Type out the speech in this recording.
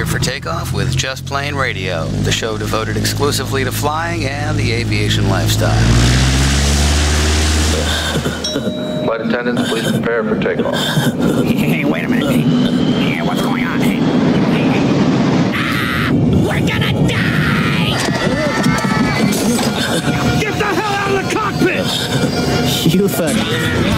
Clear for takeoff with Just Plane Radio, the show devoted exclusively to flying and the aviation lifestyle. Flight attendants, please prepare for takeoff. Hey, wait a minute. Hey, what's going on? Hey. Ah! We're gonna die! Get the hell out of the cockpit! You thought